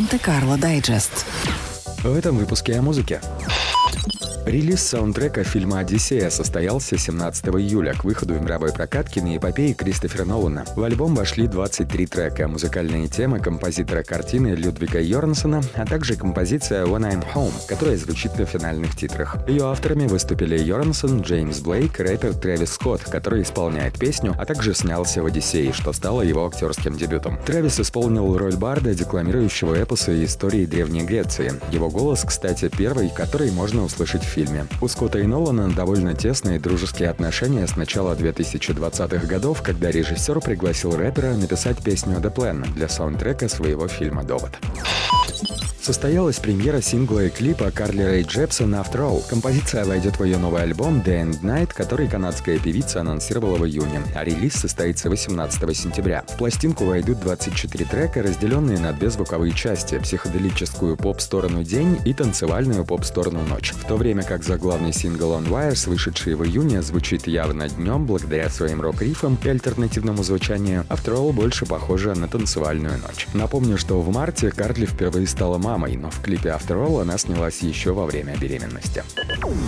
Монте-Карло Дайджест. В этом выпуске о музыке. Релиз саундтрека фильма «Одиссея» состоялся 17 июля к выходу в мировой прокат киноэпопеи Кристофера Нолана. В альбом вошли 23 трека, музыкальные темы композитора картины Людвига Йорнсона, а также композиция «When I'm Home», которая звучит на финальных титрах. Ее авторами выступили Йорнсон, Джеймс Блейк и рэпер Трэвис Скотт, который исполняет песню, а также снялся в «Одиссее», что стало его актерским дебютом. Трэвис исполнил роль барда, декламирующего эпосы и истории Древней Греции. Его голос, кстати, первый, который можно услышать в фильме. У Скотта и Нолана довольно тесные дружеские отношения с начала 2020-х годов, когда режиссер пригласил рэпера написать песню «The Plan» для саундтрека своего фильма «Довод». Состоялась премьера сингла и клипа Карли Рэй Джепсон «After All». Композиция войдет в ее новый альбом «Day and Night», который канадская певица анонсировала в июне, а релиз состоится 18 сентября. В пластинку войдут 24 трека, разделенные на две звуковые части – психоделическую поп-сторону «День» и танцевальную поп-сторону «Ночь». В то время как заглавный сингл «On Wires», вышедший в июне, звучит явно днем благодаря своим рок-рифам и альтернативному звучанию, «After All» больше похожа на танцевальную ночь. Напомню, что в марте Карли впервые стала мамой, но в клипе «After All» она снялась еще во время беременности.